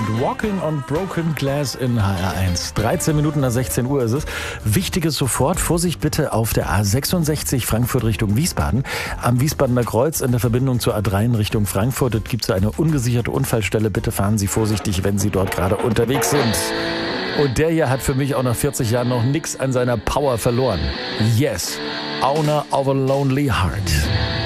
Walking on Broken Glass in HR1. 13 Minuten nach 16 Uhr ist es. Wichtiges sofort. Vorsicht bitte auf der A66 Frankfurt Richtung Wiesbaden. Am Wiesbadener Kreuz in der Verbindung zur A3 in Richtung Frankfurt. Dort gibt es eine ungesicherte Unfallstelle. Bitte fahren Sie vorsichtig, wenn Sie dort gerade unterwegs sind. Und der hier hat für mich auch nach 40 Jahren noch nichts an seiner Power verloren. Yes, Owner of a Lonely Heart.